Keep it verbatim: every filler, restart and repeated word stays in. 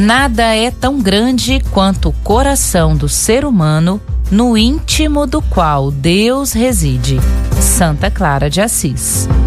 Nada é tão grande quanto o coração do ser humano, no íntimo do qual Deus reside. Santa Clara de Assis.